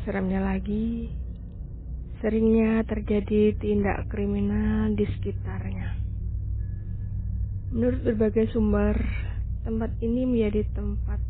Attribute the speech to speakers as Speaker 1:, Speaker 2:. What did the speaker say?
Speaker 1: Seramnya lagi, seringnya terjadi tindak kriminal di sekitarnya. Menurut berbagai sumber, tempat ini menjadi tempat